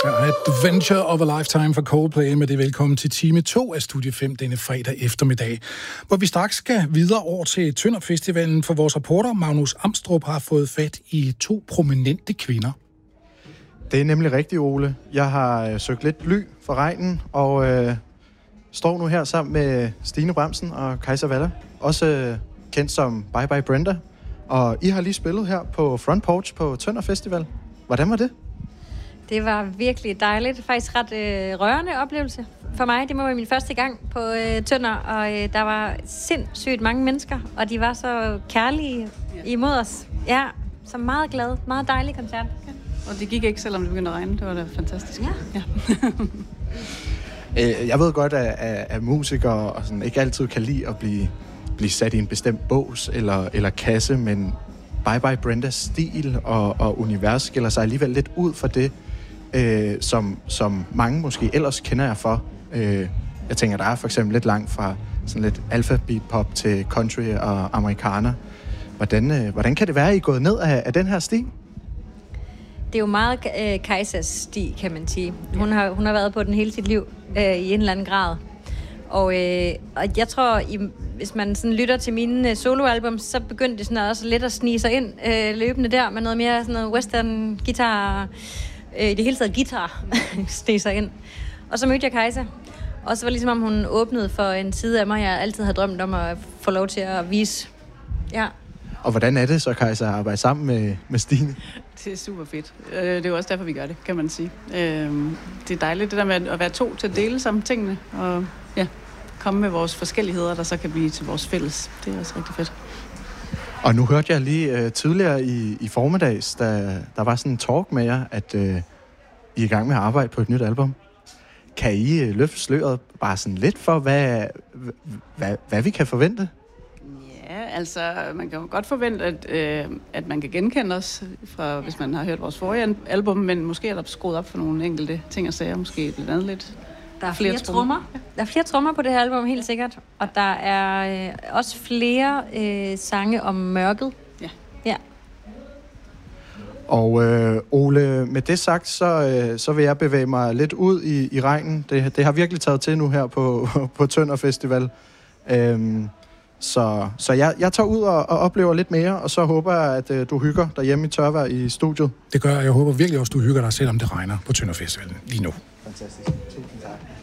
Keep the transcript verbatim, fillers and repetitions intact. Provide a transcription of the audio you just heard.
Adventure of a Lifetime for Coldplay med det velkommen til time to af Studie fem denne fredag eftermiddag, hvor vi straks skal videre over til Tønder Festivalen, for vores reporter Magnus Amstrup har fået fat i to prominente kvinder. Det er nemlig rigtigt, Ole. Jeg har øh, søgt lidt ly for regnen, og øh, står nu her sammen med Stine Bramsen og Kajsa Waller, også øh, kendt som Bye Bye Brenda. Og I har lige spillet her på Front Porch på Tønder Festival. Hvordan var det? Det var virkelig dejligt. Faktisk ret øh, rørende oplevelse for mig. Det må være min første gang på øh, Tønder, og øh, der var sindssygt mange mennesker, og de var så kærlige imod os. Ja, så meget glade. Meget dejlig koncert. Ja. Og det gik ikke, selvom det begyndte at regne. Det var da fantastisk. Ja. Ja. Jeg ved godt, at, at, at musikere og sådan, ikke altid kan lide at blive, blive sat i en bestemt bås eller, eller kasse, men Bye Bye Brendas stil og, og univers skiller sig alligevel lidt ud fra det, øh, som, som mange måske ellers kender jer for. Øh, jeg tænker, der er for eksempel lidt langt fra sådan lidt alpha-beat-pop til country og amerikaner. Hvordan, øh, hvordan kan det være, at I er gået ned af, af den her stil? Det er jo meget øh, Kajsas sti, kan man sige. Hun har, hun har været på den hele sit liv øh, i en eller anden grad. Og, øh, og jeg tror, i, hvis man sådan lytter til mine øh, soloalbum, så begyndte det sådan også lidt at snige sig ind øh, løbende der, med noget mere sådan noget western guitar, øh, i det hele taget guitar, snige sig ind. Og så mødte jeg Kajsa, og så var det ligesom, om hun åbnede for en side af mig, jeg altid havde drømt om at få lov til at vise. Ja. Og hvordan er det så, Kajsa, at arbejde sammen med, med Stine? Det er super fedt. Det er jo også derfor, vi gør det, kan man sige. Det er dejligt, det der med at være to til at dele sammen tingene, og ja, komme med vores forskelligheder, der så kan blive til vores fælles. Det er også rigtig fedt. Og nu hørte jeg lige uh, tidligere i, i formiddags, da der var sådan en talk med jer, at uh, I er i gang med at arbejde på et nyt album. Kan I uh, løfte sløret bare sådan lidt for, hvad, hvad, hvad vi kan forvente? Ja, altså, man kan jo godt forvente, at, øh, at man kan genkende os, fra, hvis man har hørt vores forrige album, men måske er der skruet op for nogle enkelte ting og sager, måske blandt andet lidt. Der er flere, flere trommer. Der er flere trommer på det her album, helt sikkert. Og der er øh, også flere øh, sange om mørket. Ja. Ja. Og øh, Ole, med det sagt, så, øh, så vil jeg bevæge mig lidt ud i, i regnen. Det, det har virkelig taget til nu her på, på Tønder Festival. Øhm, Så, så jeg, jeg tager ud og, og oplever lidt mere, og så håber jeg, at øh, du hygger derhjemme i tørvejr i studiet. Det gør jeg. Jeg håber virkelig også, du hygger dig, selvom det regner på Tønder Festivalen lige nu. Fantastisk. Tusind tak.